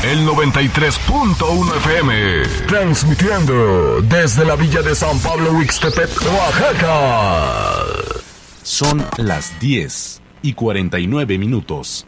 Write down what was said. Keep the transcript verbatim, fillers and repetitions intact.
el noventa y tres punto uno F M, transmitiendo desde la villa de San Pablo Huixtepec, Oaxaca. Son las diez y cuarenta y nueve minutos.